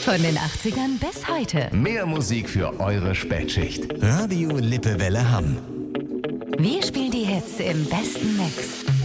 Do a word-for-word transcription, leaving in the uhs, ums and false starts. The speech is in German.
Von den achtzigern bis heute. Mehr Musik für eure Spätschicht. Radio Lippewelle Hamm. Wir spielen die Hits im besten Mix.